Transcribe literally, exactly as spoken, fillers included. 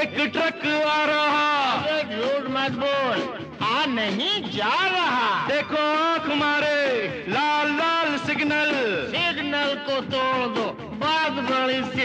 एक ट्रक आ रहा। अरे झूठ मत बोल, आ नहीं जा रहा। देखो आंख मारे, लाल लाल सिग्नल। सिग्नल को तोड़ दो, बात बड़ी सी